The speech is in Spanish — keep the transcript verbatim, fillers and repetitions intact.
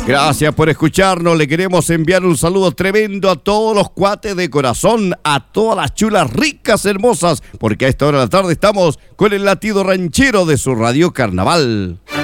Gracias por escucharnos. Le queremos enviar un saludo tremendo a todos los cuates de corazón, a todas las chulas ricas, hermosas, porque a esta hora de la tarde estamos con el latido ranchero de su Radio Carnaval.